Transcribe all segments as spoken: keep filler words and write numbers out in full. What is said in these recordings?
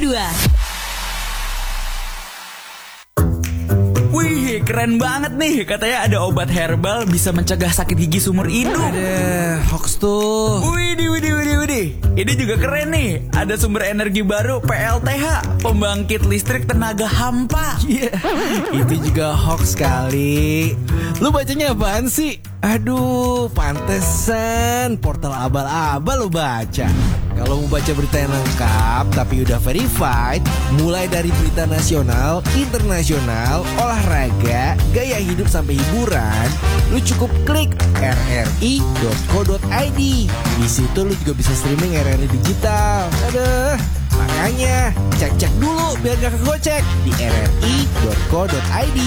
dua. Wih, keren banget nih. Katanya ada obat herbal bisa mencegah sakit gigi seumur hidup. Ada hoax tuh. Widih, widih, widih, widih. Ini juga keren nih. Ada sumber energi baru P L T H, pembangkit listrik tenaga hampa. Iya, yeah. Itu juga hoax kali. Lu bacanya apaan sih? Aduh, pantesan portal abal-abal lu baca. Kalau mau baca berita yang lengkap tapi udah verified, mulai dari berita nasional, internasional, olahraga, gaya hidup sampai hiburan, lu cukup klik r r i dot co dot i d. Di situ lu juga bisa streaming R R I digital. Aduh, makanya cek-cek dulu biar gak kegocek di r r i dot co dot i d.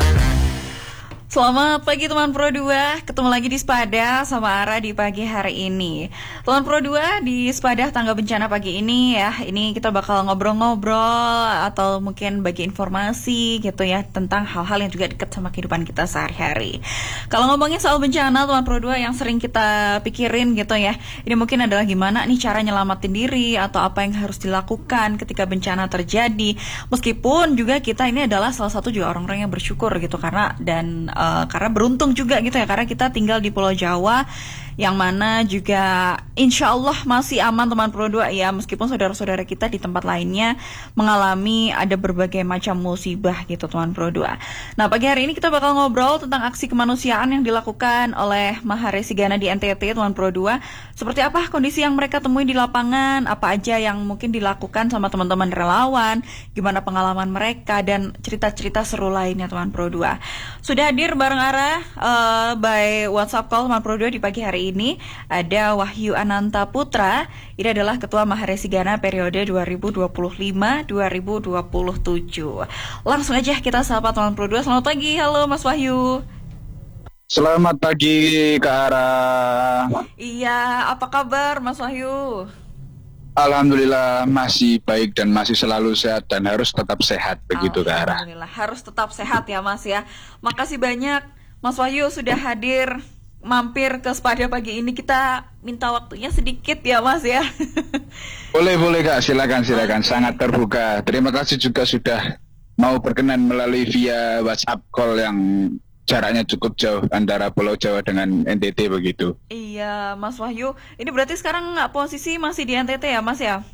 Selamat pagi teman Pro dua, ketemu lagi di Sepada sama Ara di pagi hari ini. Teman Pro dua di Sepada Tangga Bencana pagi ini ya, ini kita bakal ngobrol-ngobrol atau mungkin bagi informasi gitu ya tentang hal-hal yang juga dekat sama kehidupan kita sehari-hari. Kalau ngomongin soal bencana teman Pro dua yang sering kita pikirin gitu ya, ini mungkin adalah gimana nih cara nyelamatin diri atau apa yang harus dilakukan ketika bencana terjadi. Meskipun juga kita ini adalah salah satu juga orang-orang yang bersyukur gitu karena dan Uh, karena beruntung juga gitu ya, karena kita tinggal di Pulau Jawa yang mana juga insya Allah masih aman teman Pro dua ya, meskipun saudara-saudara kita di tempat lainnya mengalami ada berbagai macam musibah gitu teman Pro dua. Nah pagi hari ini kita bakal ngobrol tentang aksi kemanusiaan yang dilakukan oleh Maharesi Gana di N T T teman Pro dua. Seperti apa kondisi yang mereka temui di lapangan, apa aja yang mungkin dilakukan sama teman-teman relawan, gimana pengalaman mereka dan cerita-cerita seru lainnya teman Pro dua. Sudah hadir bareng Ara uh, by WhatsApp call teman Pro dua di pagi hari ini ada Wahyu Ananta Putra. Ini adalah Ketua Maharesi Gana periode dua ribu dua puluh lima sampai dua ribu dua puluh tujuh. Langsung aja kita sapa teman Pro dua. Selamat pagi, halo Mas Wahyu. Selamat pagi Kak Ara. Iya, apa kabar Mas Wahyu? Alhamdulillah masih baik dan masih selalu sehat dan harus tetap sehat begitu Kak Ara. Alhamdulillah harus tetap sehat ya Mas ya. Makasih banyak Mas Wahyu sudah hadir mampir ke Sepada pagi ini. Kita minta waktunya sedikit ya Mas ya. Boleh boleh Kak, silakan silakan. Okay. Sangat terbuka. Terima kasih juga sudah mau berkenan melalui via WhatsApp call yang jaraknya cukup jauh antara Pulau Jawa dengan N T T begitu. Iya Mas Wahyu, ini berarti sekarang nggak posisi masih di N T T ya Mas ya?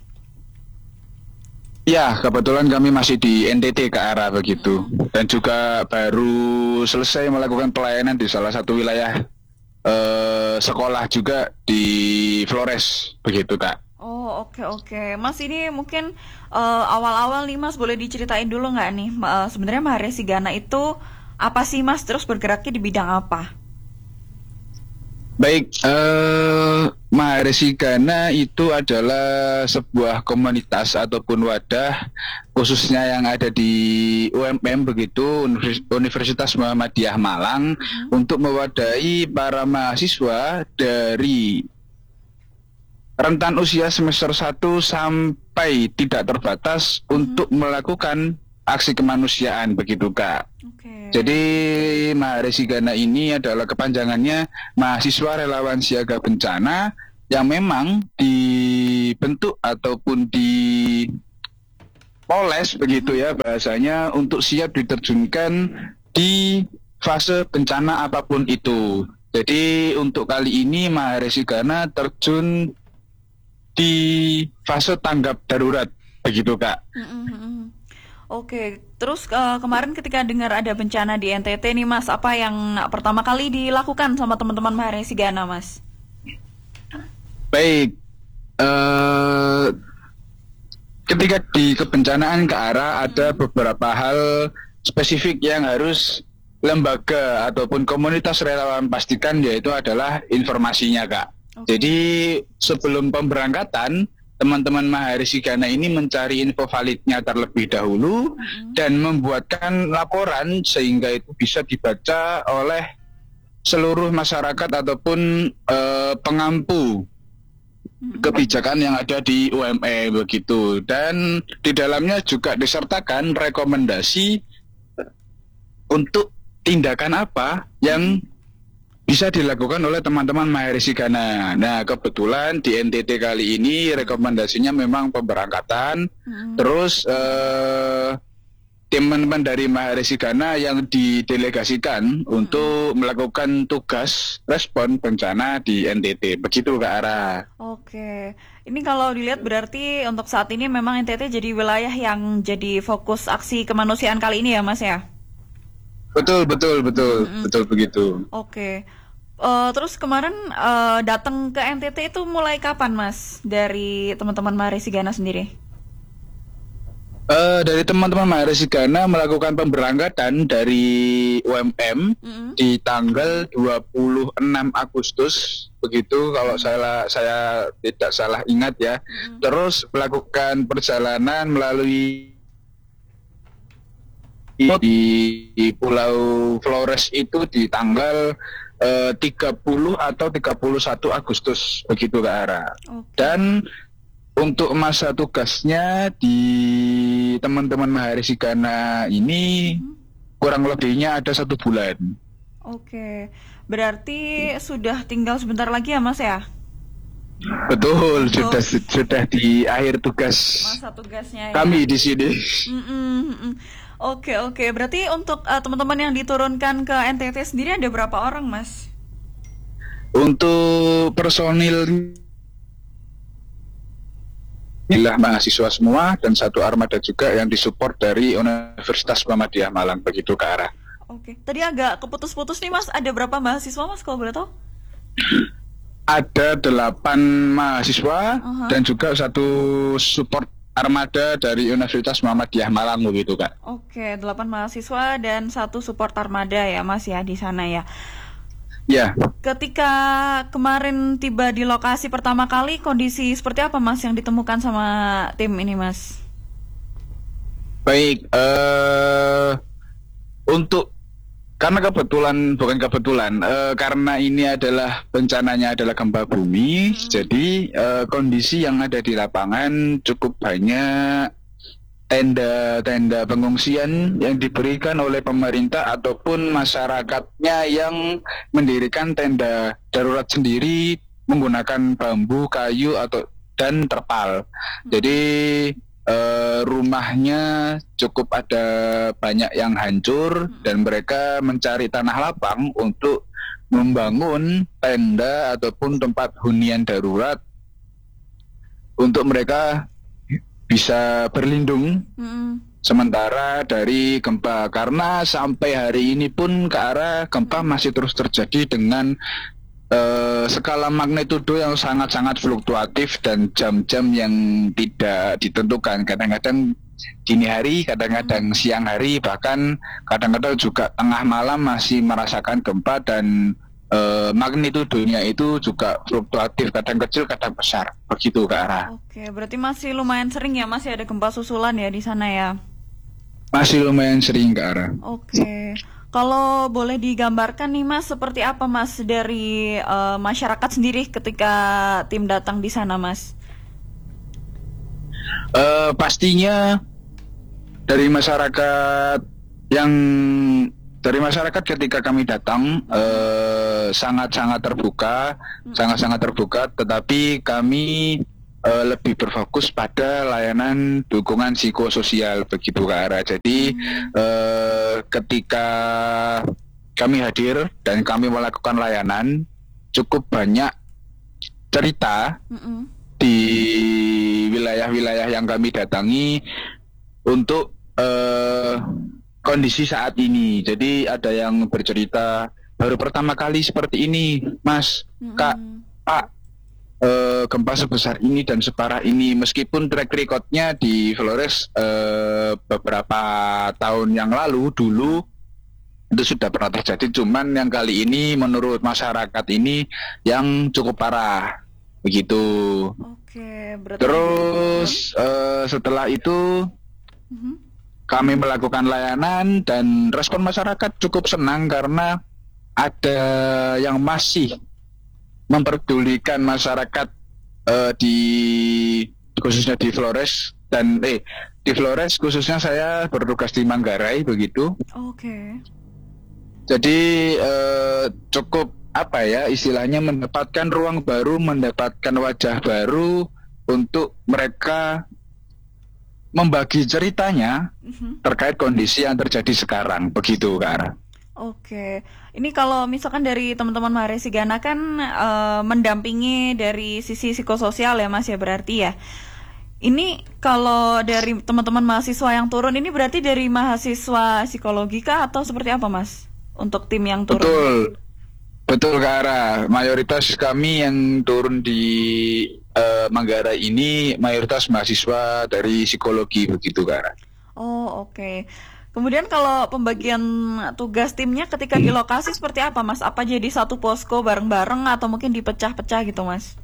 Ya, kebetulan kami masih di N T T ke arah begitu. Hmm. Dan juga baru selesai melakukan pelayanan di salah satu wilayah eh, sekolah juga di Flores begitu Kak. Oh oke okay, oke okay. Mas ini mungkin uh, awal-awal nih Mas boleh diceritain dulu nggak nih uh, sebenarnya Maharesi Gana itu apa sih Mas, terus bergeraknya di bidang apa? Baik, uh, Maharesi Gana itu adalah sebuah komunitas ataupun wadah khususnya yang ada di U M M begitu, Universitas Muhammadiyah Malang, hmm. untuk mewadahi para mahasiswa dari rentan usia semester satu sampai tidak terbatas hmm. untuk melakukan aksi kemanusiaan begitu Kak. Okay. Jadi Maharesi Gana ini adalah kepanjangannya Mahasiswa Relawan Siaga Bencana yang memang dibentuk ataupun dipoles begitu ya bahasanya untuk siap diterjunkan di fase bencana apapun itu. Jadi untuk kali ini Maharesi Gana terjun di fase tanggap darurat begitu Kak. Mm-hmm. Oke, terus uh, kemarin ketika dengar ada bencana di N T T nih Mas, apa yang pertama kali dilakukan sama teman-teman Maharesi Gana Mas? Baik, uh, ketika di kebencanaan ke arah ada beberapa hal spesifik yang harus lembaga ataupun komunitas relawan pastikan, yaitu adalah informasinya Kak. Okay. Jadi sebelum pemberangkatan teman-teman Maharesi Gana ini mencari info validnya terlebih dahulu mm-hmm. dan membuatkan laporan sehingga itu bisa dibaca oleh seluruh masyarakat ataupun uh, pengampu mm-hmm. kebijakan yang ada di U M E begitu. Dan di dalamnya juga disertakan rekomendasi untuk tindakan apa yang bisa dilakukan oleh teman-teman Maharisigana. Nah, kebetulan di N T T kali ini rekomendasinya memang pemberangkatan. Hmm. Terus eh, teman-teman dari Maharisigana yang didelegasikan hmm. untuk melakukan tugas respon bencana di N T T. Begitu Kak Ara. Oke. Ini kalau dilihat berarti untuk saat ini memang N T T jadi wilayah yang jadi fokus aksi kemanusiaan kali ini ya Mas ya? Betul, betul, betul, mm-hmm. betul begitu. Oke. Uh, terus kemarin uh, datang ke N T T itu mulai kapan Mas dari teman-teman Maharisigana sendiri? Uh, dari teman-teman Maharisigana melakukan pemberangkatan dari U M M mm-hmm. di tanggal dua puluh enam Agustus begitu kalau saya saya tidak salah ingat ya. Mm-hmm. Terus melakukan perjalanan melalui di, di Pulau Flores itu di tanggal uh, tiga puluh atau tiga puluh satu Agustus begitu Kak Ara. Okay. Dan untuk masa tugasnya di teman-teman Maharisigana ini hmm. kurang lebihnya ada satu bulan. Oke, berarti sudah tinggal sebentar lagi ya Mas ya? Betul, untuk sudah sudah di akhir tugas. Masa tugasnya. Kami ya? di sini. Mm-mm. Oke oke, berarti untuk uh, teman-teman yang diturunkan ke N T T sendiri ada berapa orang Mas? Untuk personil inilah mahasiswa semua dan satu armada juga yang disupport dari Universitas Muhammadiyah Malang begitu Kak Ara. Oke, tadi agak keputus-putus nih Mas, ada berapa mahasiswa Mas kalau boleh tahu? Ada delapan mahasiswa uh-huh. dan juga satu support armada dari Universitas Muhammadiyah Malang begitu Kak. Oke, delapan mahasiswa dan satu support armada ya Mas ya di sana ya. Ya. Ketika kemarin tiba di lokasi pertama kali, kondisi seperti apa Mas yang ditemukan sama tim ini Mas? Baik, uh, untuk karena kebetulan bukan kebetulan, uh, karena ini adalah bencananya adalah gempa bumi, hmm. jadi uh, kondisi yang ada di lapangan cukup banyak tenda-tenda pengungsian yang diberikan oleh pemerintah ataupun masyarakatnya yang mendirikan tenda darurat sendiri menggunakan bambu, kayu atau dan terpal. Jadi eh, rumahnya cukup ada banyak yang hancur dan mereka mencari tanah lapang untuk membangun tenda ataupun tempat hunian darurat untuk mereka bisa berlindung mm. sementara dari gempa, karena sampai hari ini pun ke arah gempa masih terus terjadi dengan uh, skala magnitudo yang sangat-sangat fluktuatif dan jam-jam yang tidak ditentukan, kadang-kadang dini hari, kadang-kadang siang hari, bahkan kadang-kadang juga tengah malam masih merasakan gempa dan Uh, magnitudonya itu juga fluktuatif, kadang kecil kadang besar begitu ke arah. Oke, berarti masih lumayan sering ya masih ada gempa susulan ya di sana ya? Masih lumayan sering ke arah. Oke, kalau boleh digambarkan nih Mas, seperti apa Mas dari uh, masyarakat sendiri ketika tim datang di sana Mas? Uh, pastinya dari masyarakat yang Dari masyarakat ketika kami datang eh, sangat-sangat terbuka, hmm. sangat-sangat terbuka, tetapi kami eh, lebih berfokus pada layanan dukungan psikososial begitu Kak Ara. Jadi hmm. eh, ketika kami hadir dan kami melakukan layanan, cukup banyak cerita hmm. di wilayah-wilayah yang kami datangi untuk eh, kondisi saat ini. Jadi ada yang bercerita baru pertama kali seperti ini, Mas, mm-hmm. Kak, Pak, e, gempa sebesar ini dan separah ini. Meskipun track recordnya di Flores e, beberapa tahun yang lalu dulu itu sudah pernah terjadi, cuman yang kali ini menurut masyarakat ini yang cukup parah, begitu. Oke, berarti terus e, setelah itu. Mm-hmm. Kami melakukan layanan dan respon masyarakat cukup senang karena ada yang masih memperdulikan masyarakat uh, di khususnya di Flores dan eh di Flores khususnya saya bertugas di Manggarai begitu. Oke. Okay. Jadi uh, cukup apa ya istilahnya mendapatkan ruang baru, mendapatkan wajah baru untuk mereka membagi ceritanya Mhm. terkait kondisi yang terjadi sekarang, begitu Kak. Oke, ini kalau misalkan dari teman-teman Maharasigana kan eh, mendampingi dari sisi psikososial ya Mas ya berarti ya. Ini kalau dari teman-teman mahasiswa yang turun ini berarti dari mahasiswa psikologi kah atau seperti apa Mas? Untuk tim yang turun. Betul, betul Kak Ara. Mayoritas kami yang turun di eh, Manggarai ini mayoritas mahasiswa dari psikologi, begitu Kak Ara. Oh, oke. Kemudian kalau pembagian tugas timnya ketika di lokasi seperti apa Mas? Apa jadi satu posko bareng-bareng atau mungkin dipecah-pecah gitu Mas?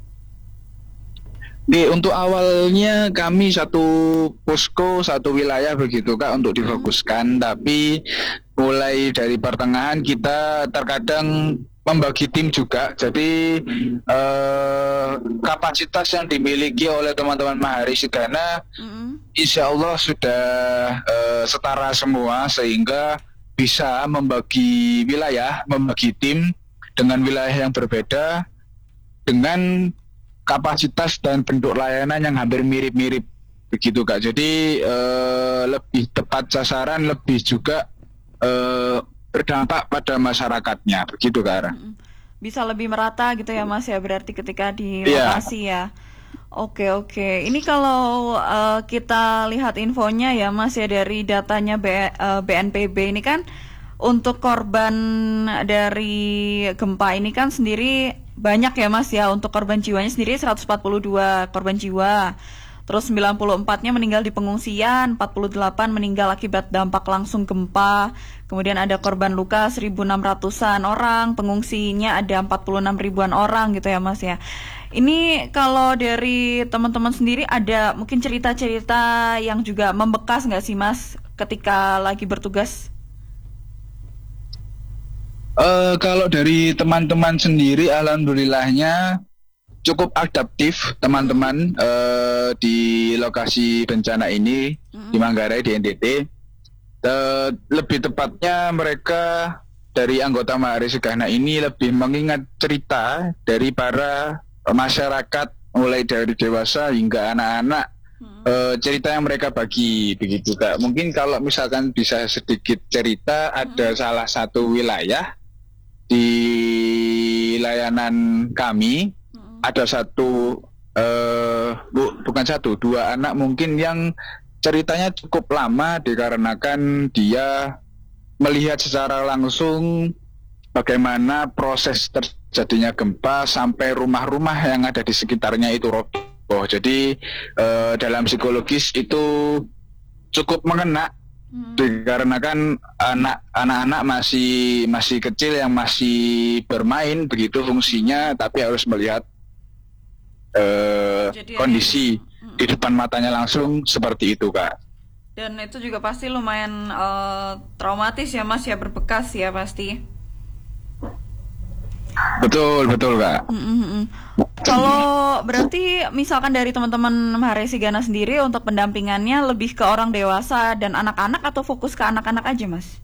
Di, untuk awalnya kami satu posko, satu wilayah begitu Kak untuk difokuskan, tapi mulai dari pertengahan kita terkadang membagi tim juga. Jadi eh, kapasitas yang dimiliki oleh teman-teman Maharasigana Mm-mm. insya Allah sudah eh, setara semua sehingga bisa membagi wilayah, membagi tim dengan wilayah yang berbeda dengan kapasitas dan bentuk layanan yang hampir mirip-mirip begitu Kak. Jadi eh, lebih tepat sasaran, lebih juga eh, berdampak pada masyarakatnya begitu Kak Ara. Mm-mm. Bisa lebih merata gitu ya Mas ya berarti ketika di Iya. lokasi ya. Oke oke. Ini kalau eh, kita lihat infonya ya Mas ya dari datanya B- eh, B N P B ini kan untuk korban dari gempa ini kan sendiri banyak ya Mas ya. Untuk korban jiwanya sendiri seratus empat puluh dua korban jiwa. Terus sembilan puluh empat-nya meninggal di pengungsian, empat puluh delapan meninggal akibat dampak langsung gempa. Kemudian ada korban luka seribu enam ratusan orang, pengungsinya ada empat puluh enam ribuan orang gitu ya Mas ya. Ini kalau dari teman-teman sendiri ada mungkin cerita-cerita yang juga membekas nggak sih Mas ketika lagi bertugas? Eh, kalau dari teman-teman sendiri, alhamdulillahnya cukup adaptif teman-teman eh, di lokasi bencana ini di Manggarai di N T T. Eh, lebih tepatnya mereka dari anggota Maharasigana ini lebih mengingat cerita dari para masyarakat mulai dari dewasa hingga anak-anak. Eh, cerita yang mereka bagi begitu Kak. Mungkin kalau misalkan bisa sedikit cerita, ada salah satu wilayah di layanan kami ada satu eh, bu, bukan satu dua anak mungkin yang ceritanya cukup lama dikarenakan dia melihat secara langsung bagaimana proses terjadinya gempa sampai rumah-rumah yang ada di sekitarnya itu roboh. Jadi eh, dalam psikologis itu cukup mengena dikarenakan anak anak-anak masih masih kecil yang masih bermain begitu fungsinya, tapi harus melihat eh, Jadi, kondisi di depan matanya langsung seperti itu Kak. Dan itu juga pasti lumayan eh, traumatis ya Mas ya, berbekas ya pasti. Betul betul Kak. Mm-mm. Kalau berarti misalkan dari teman-teman Maharasigana sendiri untuk pendampingannya lebih ke orang dewasa dan anak-anak atau fokus ke anak-anak aja Mas?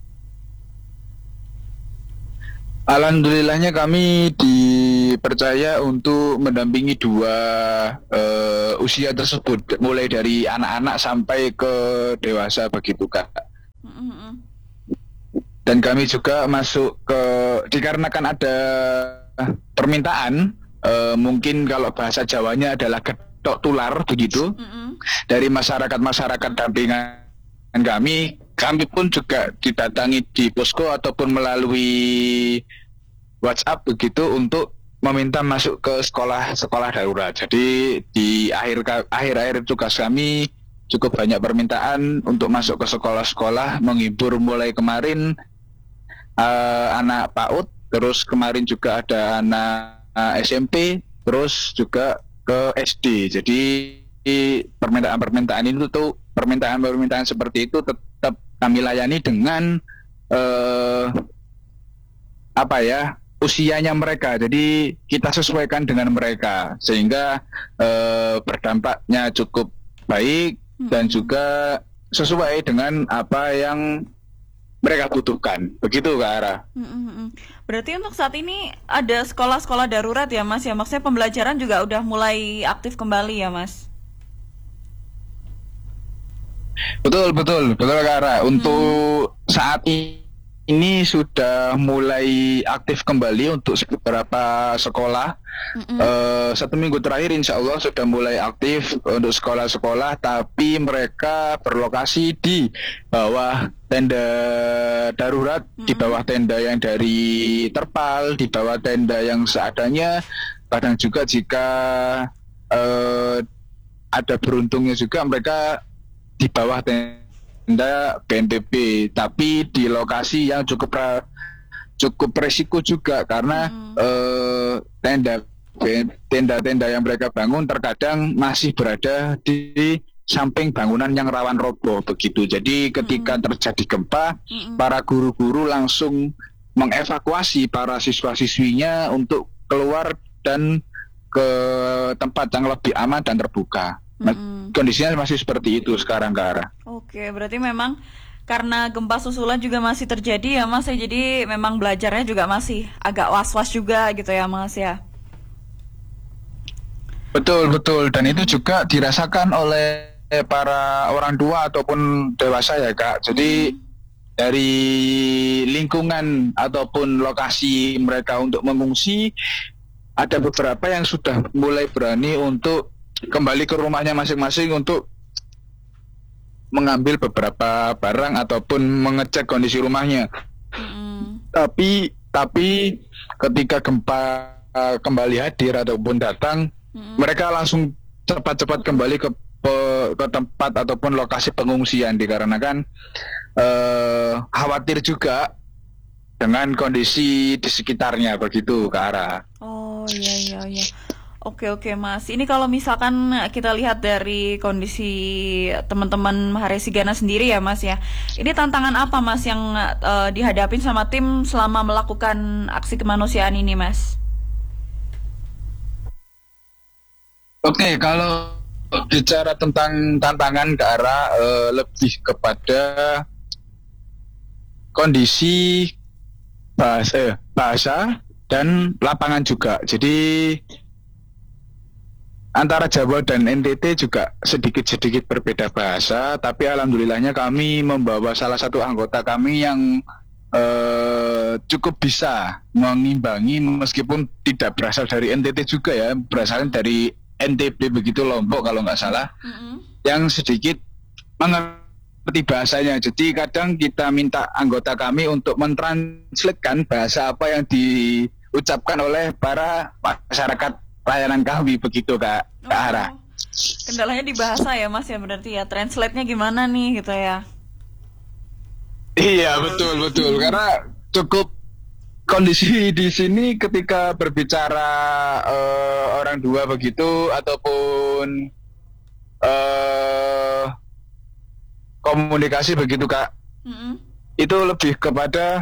Alhamdulillahnya kami dipercaya untuk mendampingi dua eh, usia tersebut, mulai dari anak-anak sampai ke dewasa begitu Kak. Mm-mm. Dan kami juga masuk ke, dikarenakan ada permintaan, eh, mungkin kalau bahasa Jawanya adalah getok tular begitu, Mm-mm. dari masyarakat-masyarakat dampingan kami, kami pun juga didatangi di posko ataupun melalui WhatsApp begitu untuk meminta masuk ke sekolah-sekolah darurat. Jadi di akhir akhir-akhir tugas kami cukup banyak permintaan untuk masuk ke sekolah-sekolah, menghibur mulai kemarin uh, anak PAUD, terus kemarin juga ada anak uh, S M P, terus juga ke S D. Jadi permintaan-permintaan itu tuh permintaan-permintaan seperti itu tetap kami layani dengan uh, apa ya usianya mereka. Jadi kita sesuaikan dengan mereka sehingga uh, berdampaknya cukup baik dan juga sesuai dengan apa yang mereka butuhkan. Begitu Kak Ara. Mm-mm. Berarti untuk saat ini ada sekolah-sekolah darurat ya Mas ya? Maksudnya pembelajaran juga udah mulai aktif kembali ya Mas? Betul, betul, betul Kak Ara. Untuk hmm. saat ini sudah mulai aktif kembali untuk beberapa sekolah. Uh, satu minggu terakhir insya Allah sudah mulai aktif untuk sekolah-sekolah, tapi mereka berlokasi di bawah tenda darurat, mm-hmm. di bawah tenda yang dari terpal, di bawah tenda yang seadanya. Kadang juga jika uh, ada beruntungnya juga mereka di bawah tenda B N P B, tapi di lokasi yang cukup cukup resiko juga karena hmm. eh, tenda tenda-tenda yang mereka bangun terkadang masih berada di samping bangunan yang rawan roboh begitu. Jadi ketika hmm. terjadi gempa, hmm. para guru-guru langsung mengevakuasi para siswa-siswinya untuk keluar dan ke tempat yang lebih aman dan terbuka. Hmm. Kondisinya masih seperti itu sekarang Kak Ara. Oke, berarti memang karena gempa susulan juga masih terjadi ya Mas ya, jadi memang belajarnya juga masih agak was-was juga gitu ya Mas ya. Betul, betul, dan itu juga dirasakan oleh para orang tua ataupun dewasa ya Kak. Jadi hmm. dari lingkungan ataupun lokasi mereka untuk mengungsi, ada beberapa yang sudah mulai berani untuk kembali ke rumahnya masing-masing untuk mengambil beberapa barang ataupun mengecek kondisi rumahnya. Mm. Tapi tapi ketika gempa uh, kembali hadir ataupun datang, mm. mereka langsung cepat-cepat kembali ke pe, ke tempat ataupun lokasi pengungsian dikarenakan uh, khawatir juga dengan kondisi di sekitarnya begitu Kak Ara. Oh iya iya iya. Oke oke Mas, ini kalau misalkan kita lihat dari kondisi teman-teman Maharisigana sendiri ya Mas ya, ini tantangan apa Mas yang uh, dihadapin sama tim selama melakukan aksi kemanusiaan ini Mas? Oke, kalau bicara tentang tantangan ke arah uh, lebih kepada kondisi bahasa, bahasa dan lapangan juga. Jadi antara Jawa dan N T T juga sedikit-sedikit berbeda bahasa, tapi alhamdulillahnya kami membawa salah satu anggota kami yang eh, cukup bisa mengimbangi meskipun tidak berasal dari N T T juga ya, berasal dari N T B begitu Lombok kalau nggak salah, mm-hmm. yang sedikit mengerti bahasanya. Jadi kadang kita minta anggota kami untuk mentranslatekan bahasa apa yang diucapkan oleh para masyarakat layanan kami begitu Kak, Kak oh, Ara. Kendalanya di bahasa ya Mas ya, berarti ya translate-nya gimana nih gitu ya. Iya betul betul karena cukup kondisi di sini ketika berbicara uh, orang dua begitu ataupun uh, komunikasi begitu Kak, mm-hmm. itu lebih kepada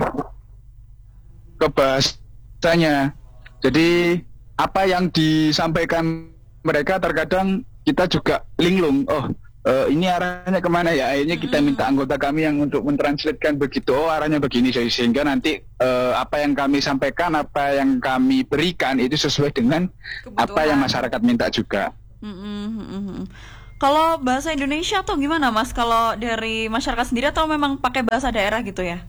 kebahasanya. Jadi apa yang disampaikan mereka terkadang kita juga linglung. Oh, uh, ini arahnya kemana ya? Akhirnya kita minta anggota kami yang untuk mentranslatekan begitu. Oh, arahnya begini, sehingga nanti uh, apa yang kami sampaikan, apa yang kami berikan itu sesuai dengan kebutuhan apa yang masyarakat minta juga. Mm-hmm. Kalau bahasa Indonesia tuh gimana Mas? Kalau dari masyarakat sendiri atau memang pakai bahasa daerah gitu ya?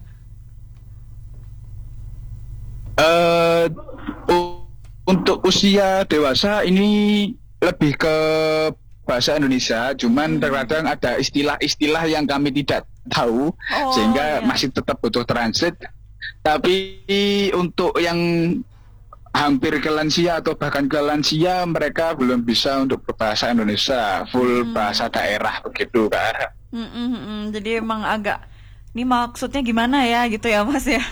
Uh, Untuk usia dewasa ini lebih ke bahasa Indonesia, cuman terkadang ada istilah-istilah yang kami tidak tahu, oh, sehingga iya. masih tetap butuh translate. Tapi untuk yang hampir ke lansia atau bahkan ke lansia, mereka belum bisa untuk berbahasa Indonesia, full hmm. bahasa daerah begitu Kak. Hmm, hmm, hmm. Jadi emang agak, ini maksudnya gimana ya gitu ya Mas ya?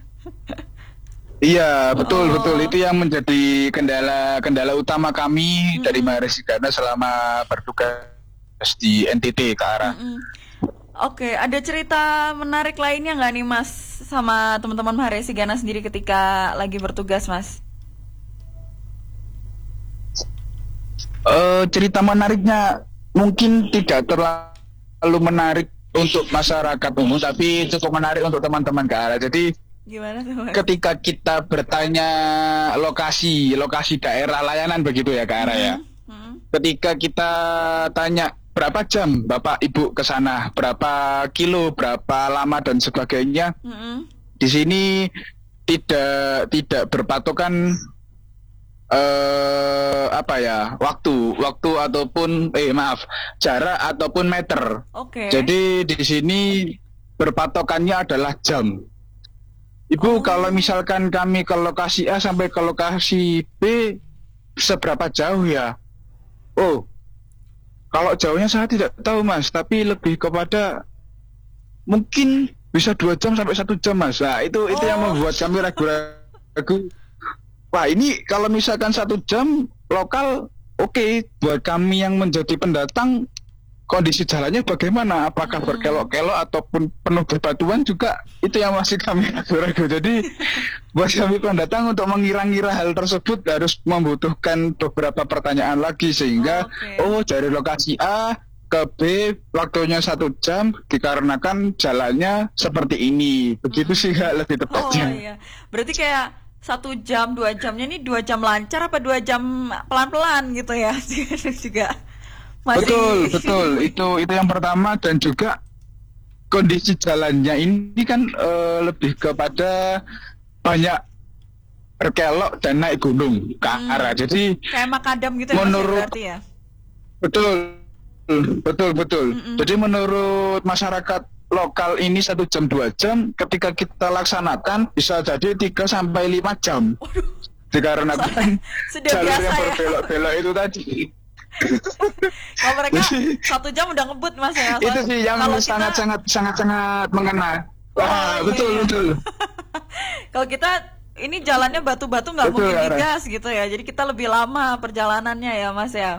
Iya betul oh. betul itu yang menjadi kendala kendala utama kami hmm. dari Maharisigana selama bertugas di N T T Kak Ara. Hmm. Oke, ada cerita menarik lainnya nggak nih Mas sama teman-teman Maharisigana sendiri ketika lagi bertugas Mas? Uh, cerita menariknya mungkin tidak terlalu menarik untuk masyarakat umum, tapi cukup menarik untuk teman-teman ke arah. Jadi Gimana tuh, Mas? ketika kita bertanya lokasi, lokasi daerah layanan begitu ya ke arah ya. Hmm. Ketika kita tanya berapa jam Bapak Ibu ke sana, berapa kilo, berapa lama dan sebagainya, Hmm. di sini tidak tidak berpatokan eh apa ya waktu waktu ataupun eh maaf jarak ataupun meter. Oke. Jadi di sini berpatokannya adalah jam. Ibu, Oh. kalau misalkan kami ke lokasi A sampai ke lokasi B, seberapa jauh ya? Oh, kalau jauhnya saya tidak tahu Mas, tapi lebih kepada mungkin bisa dua jam sampai satu jam Mas. Nah itu itu yang Oh. membuat kami ragu-ragu. Wah ini kalau misalkan satu jam lokal, oke, buat kami yang menjadi pendatang, kondisi jalannya bagaimana? Apakah Hmm. berkelok-kelok ataupun penuh bebatuan juga? Itu yang masih kami ragu-ragu. Jadi buat kami pendatang untuk mengira-ngira hal tersebut harus membutuhkan beberapa pertanyaan lagi, sehingga Oke. oh dari lokasi A ke B waktunya satu jam dikarenakan jalannya seperti ini. Begitu sih Kak, lebih Oh tepatnya. iya, berarti kayak satu jam, dua jamnya ini dua jam lancar apa dua jam pelan-pelan gitu ya? Juga masih. Betul, betul. Itu itu yang pertama, dan juga kondisi jalannya ini kan eh, lebih kepada banyak berkelok dan naik gunung ke Hmm. arah. Jadi Kayak makadam gitu ya, Mas, ya, menurut berarti ya? betul, betul, betul. Mm-mm. Jadi menurut masyarakat lokal ini satu jam dua jam, ketika kita laksanakan bisa jadi tiga sampai lima jam. Dikarenakan Sudah jalur biasa yang ya. berbelok-belok itu tadi. Kalau mereka satu jam udah ngebut Mas ya. Itu Soal- sih yang kalau kita- sangat-sangat sangat-sangat mengena. Wah, Oh, betul, iya. betul. Kalau kita ini jalannya batu-batu nggak Betul, mungkin Ara. digas gitu ya. Jadi kita lebih lama perjalanannya ya Mas ya.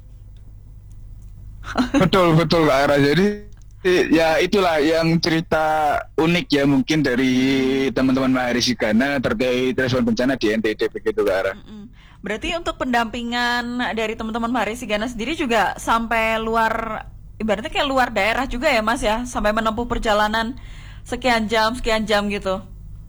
Betul, betul Kak Ara. Jadi ya itulah yang cerita unik ya mungkin dari teman-teman Maharisigana terkait respon bencana di N T T begitu Kak Ara. Mm. Berarti untuk pendampingan dari teman-teman Maharisigana sendiri juga sampai luar, ibaratnya kayak luar daerah juga ya Mas ya, sampai menempuh perjalanan sekian jam, sekian jam gitu.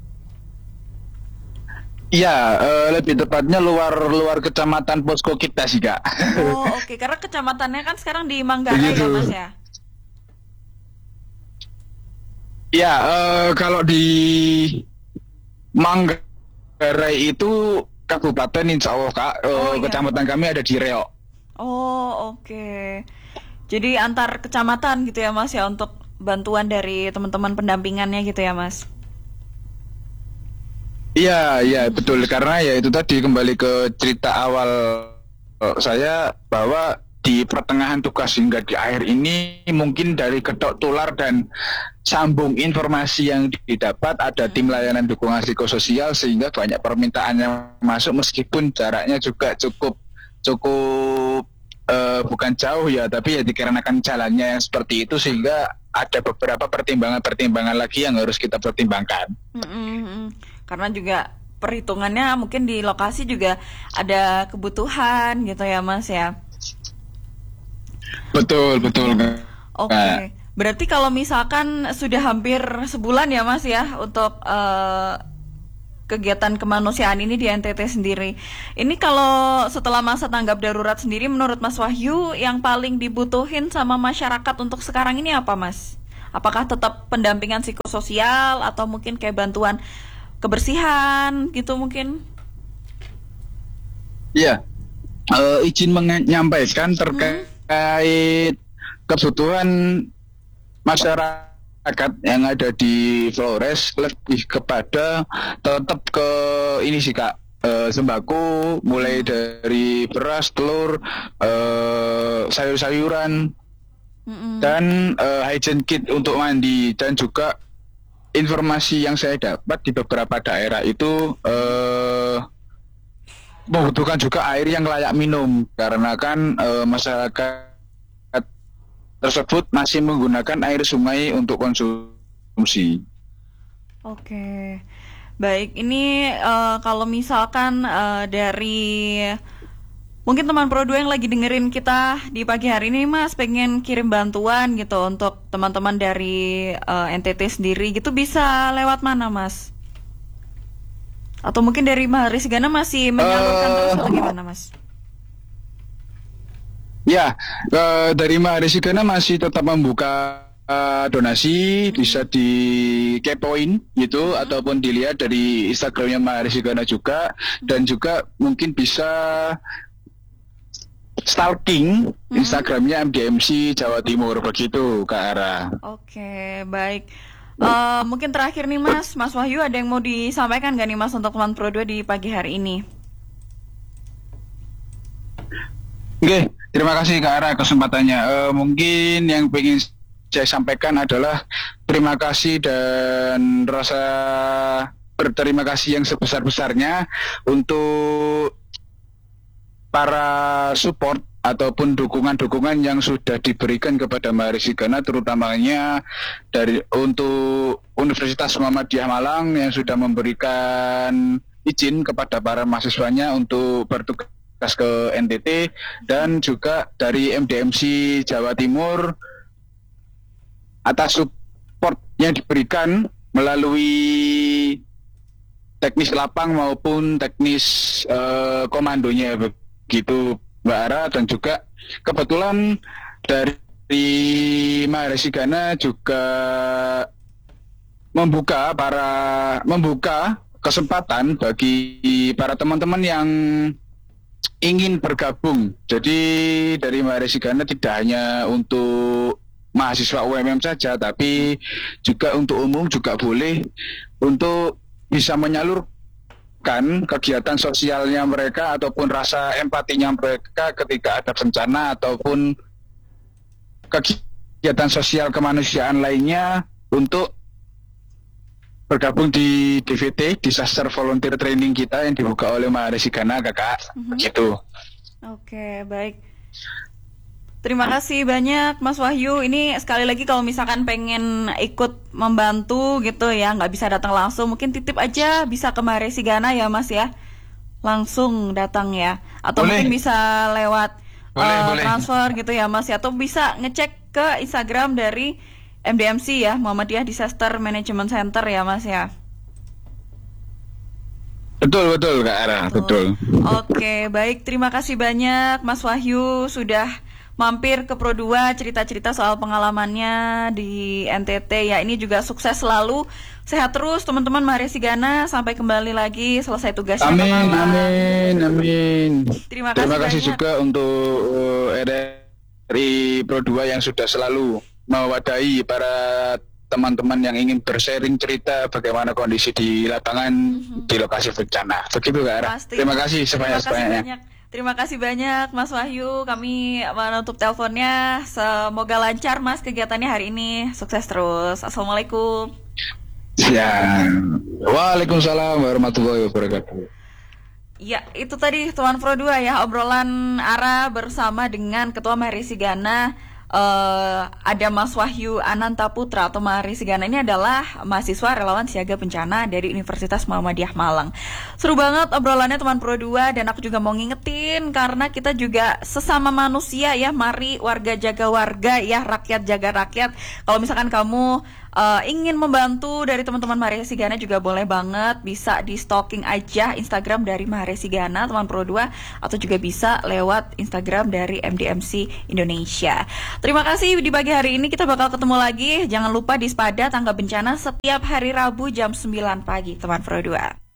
Iya, eh, lebih tepatnya luar luar kecamatan posko kita sih Kak. Oh oke, karena kecamatannya kan sekarang di Manggarai Begitu. ya Mas ya. Ya, eh, kalau di Manggarai itu kabupaten insya Allah Kak, eh, Oh, iya. kecamatan kami ada di Reok. Oh oke. Jadi antar kecamatan gitu ya Mas ya untuk bantuan dari teman-teman pendampingannya gitu ya Mas. Iya, iya betul, karena ya itu tadi kembali ke cerita awal eh, saya bahwa di pertengahan tugas hingga di akhir ini mungkin dari kedok tular dan sambung informasi yang didapat ada tim layanan dukungan psikososial sehingga banyak permintaan yang masuk meskipun jaraknya juga cukup cukup eh, bukan jauh ya, tapi ya dikarenakan jalannya yang seperti itu sehingga ada beberapa pertimbangan-pertimbangan lagi yang harus kita pertimbangkan. Mm-mm. Karena juga perhitungannya mungkin di lokasi juga ada kebutuhan gitu ya Mas ya. Betul, betul. Oke. Nah, Berarti kalau misalkan sudah hampir sebulan ya Mas ya untuk eh, kegiatan kemanusiaan ini di N T T sendiri. Ini kalau setelah masa tanggap darurat sendiri menurut Mas Wahyu yang paling dibutuhin sama masyarakat untuk sekarang ini apa Mas? Apakah tetap pendampingan psikososial atau mungkin kayak bantuan kebersihan gitu mungkin? Iya, Eh, izin menyampaikan terkait kebutuhan masyarakat yang ada di Flores lebih kepada tetap ke ini sih Kak, eh, sembako mulai dari beras, telur, eh, sayur-sayuran Mm-mm. dan eh, hygiene kit untuk mandi, dan juga informasi yang saya dapat di beberapa daerah itu eh, membutuhkan juga air yang layak minum karena kan eh, masyarakat tersebut masih menggunakan air sungai untuk konsumsi. Oke, baik. Ini eh, kalau misalkan eh, dari Mungkin teman Pro dua yang lagi dengerin kita di pagi hari ini Mas pengen kirim bantuan gitu untuk teman-teman dari uh, N T T sendiri gitu, bisa lewat mana Mas? Atau mungkin dari Maharisigana masih menyalurkan uh, terus atau gimana Mas? Ya, uh, dari Maharisigana masih tetap membuka uh, donasi, bisa dikepoin gitu, hmm. ataupun dilihat dari Instagramnya Maharisigana juga, hmm. dan juga mungkin bisa stalking hmm. Instagramnya M D M C Jawa Timur, begitu Kak Ara. Oke, baik. Uh, mungkin terakhir nih Mas, Mas Wahyu ada yang mau disampaikan gak nih Mas untuk teman Pro dua di pagi hari ini? Oke, terima kasih Kak Ara kesempatannya. Uh, mungkin yang ingin saya sampaikan adalah terima kasih dan rasa berterima kasih yang sebesar-besarnya untuk para support ataupun dukungan-dukungan yang sudah diberikan kepada Maharisigana, terutamanya dari untuk Universitas Muhammadiyah Malang yang sudah memberikan izin kepada para mahasiswanya untuk bertugas ke N T T, dan juga dari M D M C Jawa Timur atas support yang diberikan melalui teknis lapang maupun teknis uh, komandonya, begitu Mbak Ara. Dan juga kebetulan dari Maharisigana juga membuka para membuka kesempatan bagi para teman-teman yang ingin bergabung. Jadi dari Maharisigana tidak hanya untuk mahasiswa U M M saja, tapi juga untuk umum juga boleh untuk bisa menyalurkan kegiatan sosialnya mereka ataupun rasa empatinya mereka ketika ada bencana ataupun kegiatan sosial kemanusiaan lainnya untuk bergabung di D V T, Disaster Volunteer Training kita yang dibuka oleh Maharisigana, Kakak. Mm-hmm. Gitu. Oke, baik. Terima kasih banyak Mas Wahyu. Ini sekali lagi kalau misalkan pengen ikut membantu gitu ya, nggak bisa datang langsung, mungkin titip aja bisa ke Maharisigana ya Mas ya, langsung datang ya, atau boleh. Mungkin bisa lewat boleh, uh, boleh. transfer gitu ya Mas ya, atau bisa ngecek ke Instagram dari M D M C ya, Muhammadiyah Disaster Management Center ya Mas ya. Betul betul Kak Ara, betul. Oke, baik, terima kasih banyak Mas Wahyu sudah mampir ke Pro dua, cerita-cerita soal pengalamannya di N T T ya. Ini juga sukses selalu, sehat terus teman-teman Maharisigana, sampai kembali lagi selesai tugasnya. Amin, amin, amin. Terima kasih, Terima kasih banyak. juga untuk uh, R R I Pro dua yang sudah selalu mewadahi para teman-teman yang ingin bersharing cerita bagaimana kondisi di lapangan, mm-hmm. di lokasi bencana. Begitu Kak Ara. Terima kasih sebanyak-banyaknya. Terima kasih banyak Mas Wahyu. Kami menutup teleponnya. Semoga lancar Mas kegiatannya hari ini. Sukses terus. Assalamualaikum. Ya. Waalaikumsalam warahmatullahi wabarakatuh. Ya, itu tadi teman Pro dua ya, obrolan Ara bersama dengan Ketua Maharisigana. Uh, ada Mas Wahyu Ananta Putra atau Maharisigana. Ini adalah mahasiswa relawan siaga bencana dari Universitas Muhammadiyah Malang. Seru banget obrolannya teman Pro dua, dan aku juga mau ngingetin karena kita juga sesama manusia ya, mari warga jaga warga ya, rakyat jaga rakyat. Kalau misalkan kamu uh, ingin membantu dari teman-teman Maharisigana juga boleh banget, bisa di stalking aja Instagram dari Maharisigana teman Pro dua, atau juga bisa lewat Instagram dari M D M C Indonesia. Terima kasih, di pagi hari ini kita bakal ketemu lagi. Jangan lupa di Spada Tangga Bencana setiap hari Rabu jam sembilan pagi teman Pro dua.